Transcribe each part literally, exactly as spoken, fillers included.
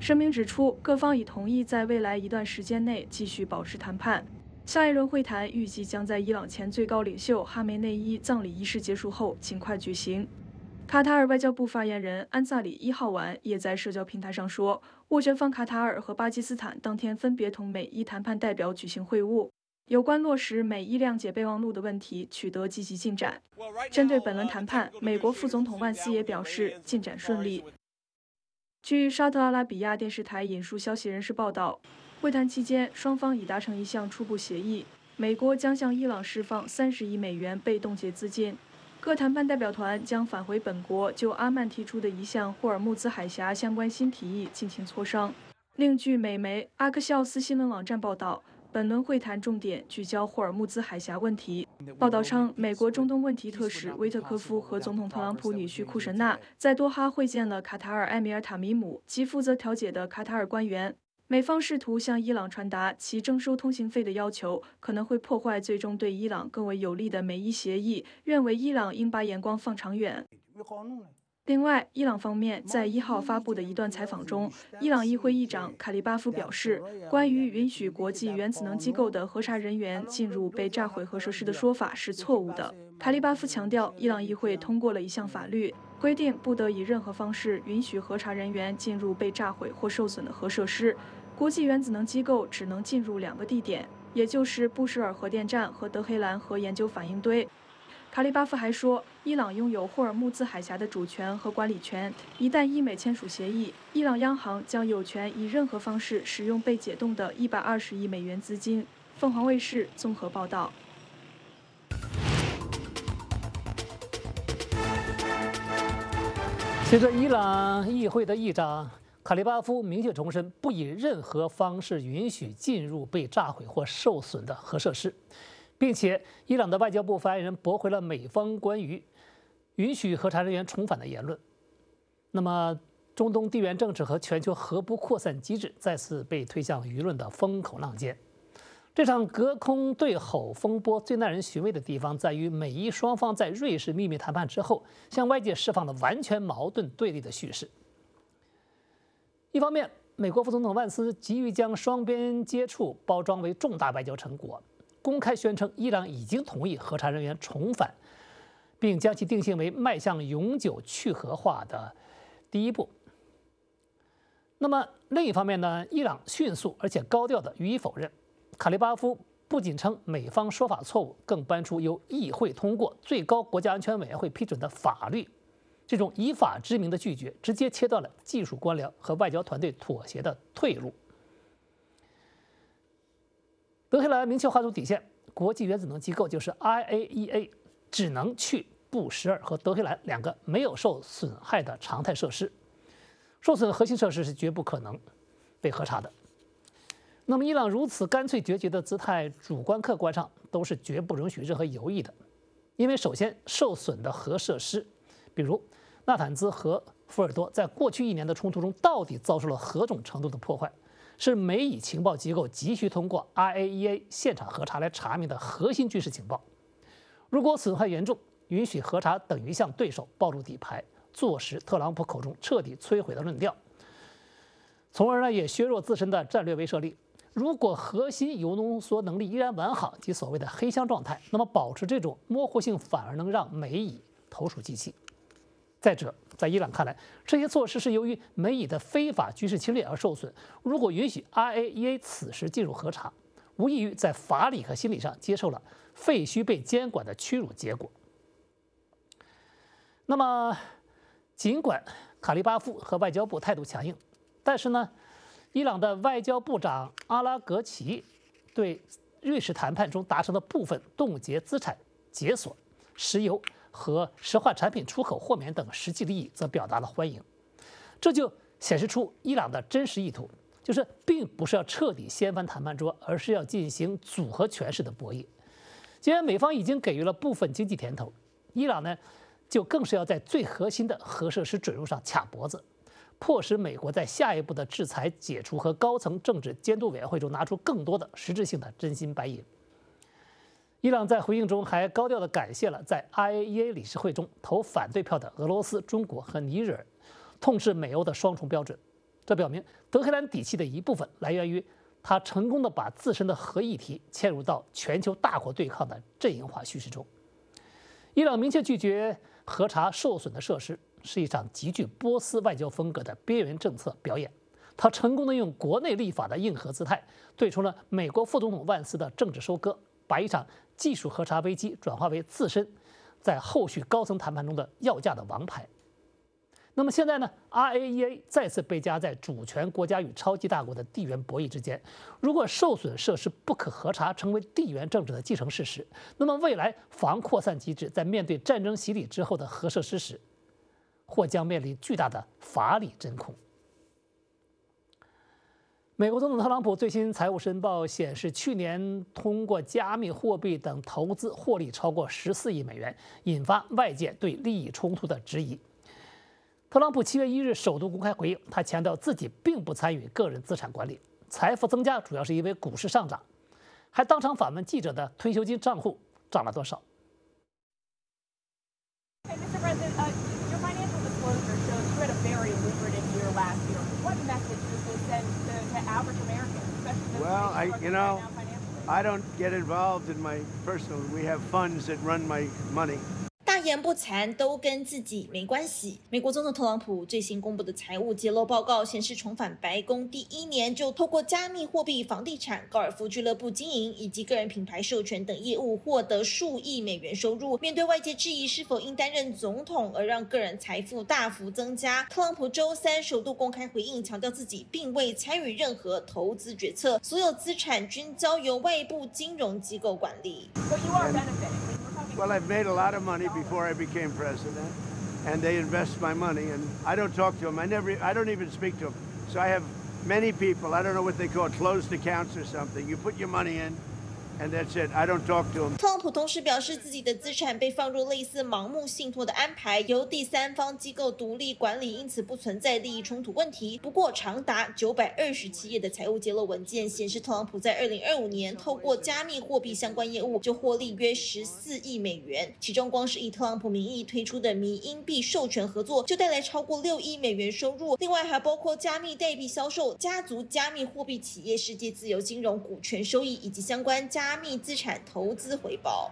声明指出，各方已同意在未来一段时间内继续保持谈判。下一轮会谈预计将在伊朗前最高领袖哈梅内伊葬礼仪式结束后尽快举行。卡塔尔外交部发言人安萨里一号晚也在社交平台上说，斡旋方卡塔尔和巴基斯坦当天分别同美伊谈判代表举行会晤，有关落实美伊谅解备忘录的问题取得积极进展。针对本轮谈判，美国副总统万斯也表示进展顺利。据沙特阿拉比亚电视台引述消息人士报道，会谈期间，双方已达成一项初步协议，美国将向伊朗释放三十亿美元被冻结资金。各谈判代表团将返回本国，就阿曼提出的一项霍尔木兹海峡相关新提议进行磋商。另据美媒阿克肖斯新闻网站报道，本轮会谈重点聚焦霍尔木兹海峡问题。报道称，美国中东问题特使威特科夫和总统特朗普女婿库什纳在多哈会见了卡塔尔埃米尔塔米姆及负责调解的卡塔尔官员。美方试图向伊朗传达其征收通行费的要求可能会破坏最终对伊朗更为有利的美伊协议，认为伊朗应把眼光放长远。另外，伊朗方面在一号发布的一段采访中，伊朗议会议长卡利巴夫表示，关于允许国际原子能机构的核查人员进入被炸毁核设施的说法是错误的。卡利巴夫强调，伊朗议会通过了一项法律，规定不得以任何方式允许核查人员进入被炸毁或受损的核设施。国际原子能机构只能进入两个地点，也就是布什尔核电站和德黑兰核研究反应堆。卡利巴夫还说，伊朗拥有霍尔木兹海峡的主权和管理权，一旦伊美签署协议，伊朗央行将有权以任何方式使用被解冻的一百二十亿美元资金。凤凰卫视综合报道。 随着伊朗议会的议长卡利巴夫明确重申不以任何方式允许进入被炸毁或受损的核设施，并且伊朗的外交部发言人驳回了美方关于允许核查人员重返的言论。那么，中东地缘政治和全球核不扩散机制再次被推向舆论的风口浪尖。这场隔空对吼风波最耐人寻味的地方在于，美伊双方在瑞士秘密谈判之后，向外界释放了完全矛盾对立的叙事。一方面，美国副总统万斯急于将双边接触包装为重大外交成果，公开宣称伊朗已经同意核查人员重返，并将其定性为迈向永久去核化的第一步。那么另一方面呢，伊朗迅速而且高调地予以否认。卡利巴夫不仅称美方说法错误，更搬出由议会通过、最高国家安全委员会批准的法律。这种以法之名的拒绝，直接切断了技术官僚和外交团队妥协的退路。德黑兰明确划出底线，国际原子能机构就是 I A E A 只能去布什尔和德黑兰两个没有受损害的常态设施，受损核心设施是绝不可能被核查的。那么，伊朗如此干脆决绝的姿态，主观客观上都是绝不容许任何犹豫的，因为首先，受损的核设施，比如纳坦兹和福尔多在过去一年的冲突中到底遭受了何种程度的破坏，是美以情报机构急需通过 I A E A 现场核查来查明的核心军事情报。如果损害严重，允许核查等于向对手暴露底牌，坐实特朗普口中彻底摧毁的论调，从而呢也削弱自身的战略威慑力。如果核心铀浓缩能力依然完好，即所谓的黑箱状态，那么保持这种模糊性反而能让美以投鼠忌器。再者，在伊朗看来，这些措施是由于美以的非法军事侵略而受损。如果允许 I A E A 此时进入核查，无异于在法理和心理上接受了废墟被监管的屈辱结果。那么，尽管卡利巴夫和外交部态度强硬，但是呢，伊朗的外交部长阿拉格齐对瑞士谈判中达成的部分冻结资产解锁、石油和石化产品出口豁免等实际利益，则表达了欢迎。这就显示出伊朗的真实意图，就是并不是要彻底掀翻谈判桌，而是要进行组合拳式的博弈。既然美方已经给予了部分经济甜头，伊朗呢，就更是要在最核心的核设施准入上卡脖子，迫使美国在下一步的制裁解除和高层政治监督委员会中拿出更多的实质性的真金白银。伊朗在回应中还高调地感谢了在 I A E A 理事会中投反对票的俄罗斯、中国和尼日尔，痛斥美欧的双重标准。 这表明德黑兰底气的一部分来源于他成功地把自身的核议题嵌入到全球大国对抗的阵营化叙事中。伊朗明确拒绝核查受损的设施，是一场极具波斯外交风格的边缘政策表演。他成功地用国内立法的硬核姿态，对冲了美国副总统万斯的政治收割，把一场技术核查危机转化为自身在后续高层谈判中的要价的王牌。那么现在呢 ，R A E A 再次被夹在主权国家与超级大国的地缘博弈之间。如果受损设施不可核查成为地缘政治的既成事实，那么未来防扩散机制在面对战争洗礼之后的核设施时，或将面临巨大的法理真空。美国总统特朗普最新财务申报显示，去年通过加密货币等投资获利超过十四亿美元，引发外界对利益冲突的质疑。特朗普七月一日首度公开回应，他强调自己并不参与个人资产管理，财富增加主要是因为股市上涨，还当场反问记者的退休金账户涨了多少。 Hey, Mister President, uh, your financial disclosure shows you had a very lucrative year last year. What message does this send to, to average Americans, especially those well, I, you know, right now financially? I don't get involved in my personal. We have funds that run my money. 大言不惭都跟自己没关系。美国总统特朗普最新公布的财务揭露报告显示，重返白宫第一年就透过加密货币、房地产、高尔夫俱乐部经营以及个人品牌授权等业务获得数亿美元收入。面对外界质疑是否因担任总统而让个人财富大幅增加，特朗普周三首度公开回应，强调自己并未参与任何投资决策，所有资产均交由外部金融机构管理。 But you are benefiting. Well, I've made a lot of money before I became president, and they invest my money, and I don't talk to them. I never, I don't even speak to them. So I have many people. I don't know what they call it, closed accounts or something. You put your money in, and that's it. I don't talk to them. 特朗普同时表示，自己的资产被放入类似盲目信托的安排，由第三方机构独立管理，因此不存在利益冲突问题。不过，长达九百二十七页的财务揭露文件显示，特朗普在二零二五年透过加密货币相关业务就获利约十四亿美元，其中光是以特朗普名义推出的迷因币授权合作就带来超过六亿美元收入。另外还包括加密代币销售、家族加密货币企业世界自由金融股权收益以及相关加密资产投资回报。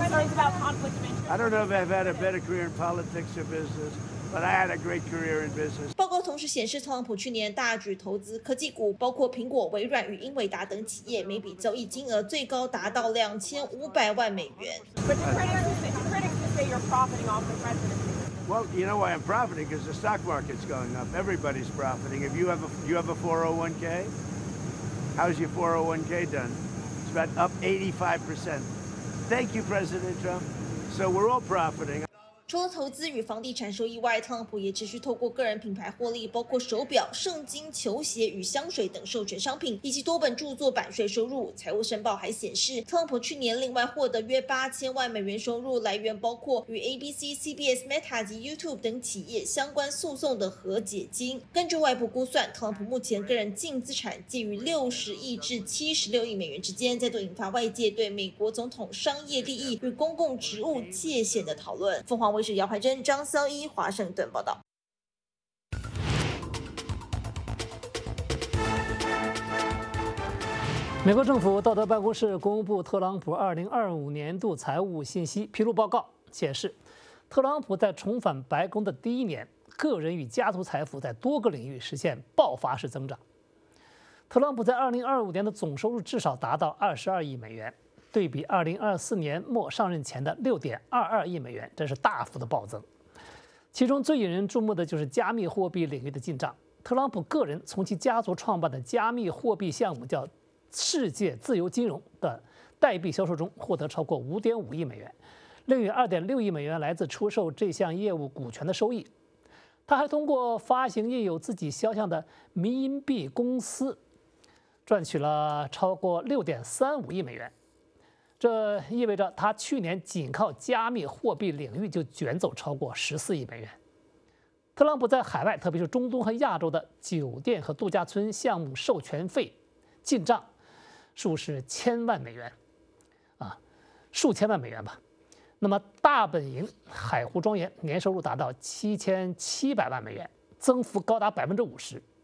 I don't know if I've had a better career in politics or business, but I had a great career in business. 报告同时显示，特朗普去年大举投资科技股，包括苹果、微软与英伟达等企业，每笔交易金额最高达到两千五百万美元。 But the critics, the critics say you're profiting off the presidency. Well, you know why I'm profiting? Because the stock market's going up. Everybody's profiting. If you have a, you have a four oh one k, how's your four oh one k done? It's about up eighty-five percent. Thank you, President Trump. So we're all profiting. 除了投资与房地产收益外，特朗普也持续透过个人品牌获利，包括手表、圣经、球鞋与香水等授权商品，以及多本著作版税收入。财务申报还显示，特朗普去年另外获得约八千万美元收入，来源包括与 A B C、C B S、Meta 及 YouTube 等企业相关诉讼的和解金。根据外部估算，特朗普目前个人净资产介于六十亿至七十六亿美元之间，再度引发外界对美国总统商业利益与公共职务界限的讨论。凤凰卫视姚怀珍、张潇一华盛顿报道。 美国政府道德办公室公布特朗普二零二五年度财务信息披露报告，显示，特朗普在重返白宫的第一年，个人与家族财富在多个领域实现爆发式增长。特朗普在二零二五年的总收入至少达到二十二亿美元。对比二零二四年末上任前的六点二二亿美元，这是大幅的暴增。其中最引人注目的就是加密货币领域的进账。特朗普个人从其家族创办的加密货币项目叫“世界自由金融”的代币销售中获得超过五点五亿美元，另有二点六亿美元来自出售这项业务股权的收益。他还通过发行印有自己肖像的迷因币公司，赚取了超过六点三五亿美元。这意味着他去年仅靠加密货币领域就卷走超过十四亿美元。特朗普在海外，特别是中东和亚洲的酒店和度假村项目授权费进账数是千万美元，啊，数千万美元吧。那么大本营海湖庄园年收入达到七千七百万美元，增幅高达百分之五十。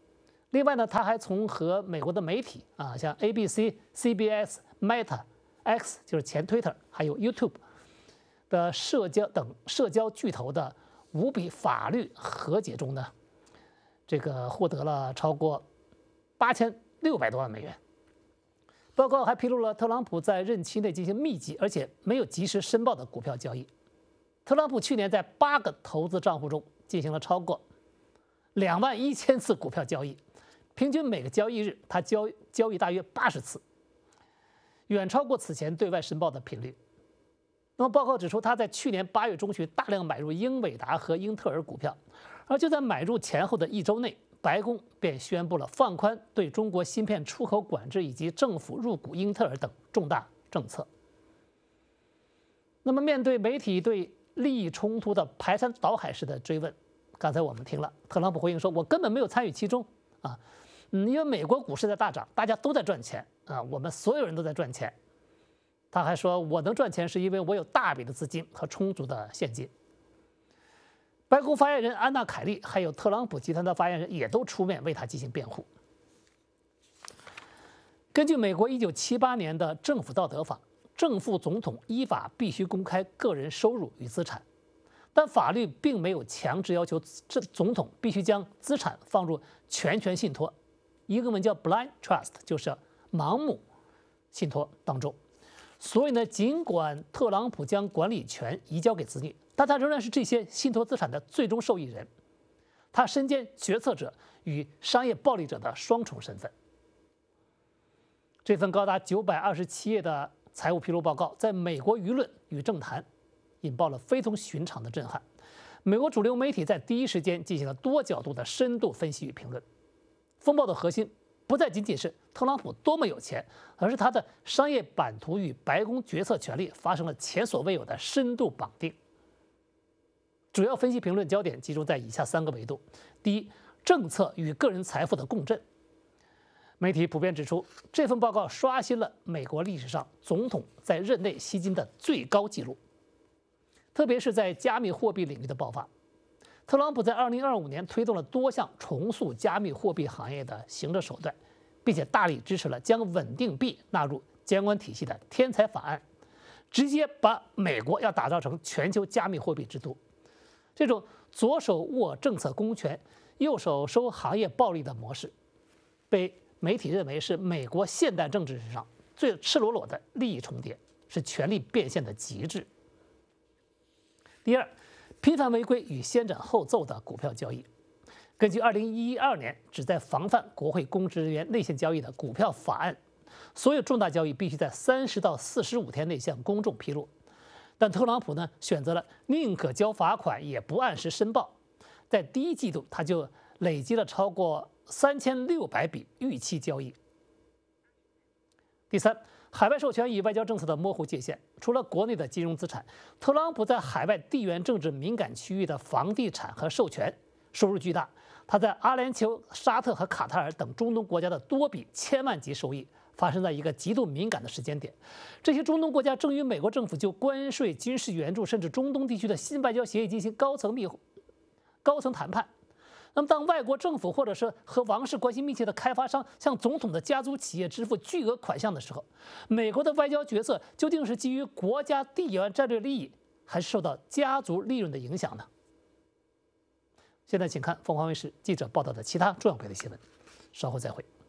另外呢，他还从和美国的媒体啊，像 A B C、C B S、Meta、X 就是前 Twitter， 还有 YouTube 的社交等社交巨头的五笔法律和解中呢，这个获得了超过八千六百多万美元。报告还披露了特朗普在任期内进行密集而且没有及时申报的股票交易。特朗普去年在八个投资账户中进行了超过两万一千次股票交易，平均每个交易日他交交易大约八十次，远超过此前对外申报的频率。那么报告指出，他在去年八月中旬大量买入英伟达和英特尔股票，而就在买入前后的一周内，白宫便宣布了放宽对中国芯片出口管制以及政府入股英特尔等重大政策。那么面对媒体对利益冲突的排山倒海式的追问，刚才我们听了特朗普回应说：“我根本没有参与其中啊，嗯，因为美国股市在大涨，大家都在赚钱啊，我们所有人都在赚钱。”他还说：“我能赚钱是因为我有大笔的资金和充足的现金。”白宫发言人安娜·凯利还有特朗普集团的发言人也都出面为他进行辩护。根据美国一九七八年的政府道德法，正副总统依法必须公开个人收入与资产，但法律并没有强制要求这总统必须将资产放入全权信托，英文叫 blind trust， 就是盲目信托当中。所以呢，尽管特朗普将管理权移交给子女，但他仍然是这些信托资产的最终受益人，他身兼决策者与商业暴力者的双重身份。这份高达九百二十七页的财务披露报告，在美国舆论与政坛引爆了非同寻常的震撼。美国主流媒体在第一时间进行了多角度的深度分析与评论。风暴的核心不再仅仅是特朗普多么有钱，而是他的商业版图与白宫决策权力发生了前所未有的深度绑定。主要分析评论焦点集中在以下三个维度：第一，政策与个人财富的共振。媒体普遍指出，这份报告刷新了美国历史上总统在任内吸金的最高纪录，特别是在加密货币领域的爆发。特朗普在二零二五年推动了多项重塑加密货币行业的行政手段，并且大力支持了将稳定币纳入监管体系的天才法案，直接把美国要打造成全球加密货币之都。这种左手握政策公权，右手收行业暴利的模式，被媒体认为是美国现代政治史上最赤裸裸的利益重叠，是权力变现的极致。第二，频繁违规与先斩后奏的股票交易。根据二零一二年旨在防范国会公职人员内线交易的股票法案，所有重大交易必须在三十到四十五天内向公众披露。但特朗普呢，选择了宁可交罚款也不按时申报，在第一季度他就累积了超过三千六百笔逾期交易。第三，海外授权与外交政策的模糊界限。除了国内的金融资产，特朗普在海外地缘政治敏感区域的房地产和授权收入巨大。他在阿联酋、沙特和卡塔尔等中东国家的多笔千万级收益发生在一个极度敏感的时间点。这些中东国家正与美国政府就关税、军事援助，甚至中东地区的新外交协议进行高层密高层谈判。那么，当外国政府或者是和王室关系密切的开发商向总统的家族企业支付巨额款项的时候，美国的外交决策究竟是基于国家地缘战略利益，还是受到家族利润的影响呢？现在，请看凤凰卫视记者报道的其他重要国际新闻。稍后再会。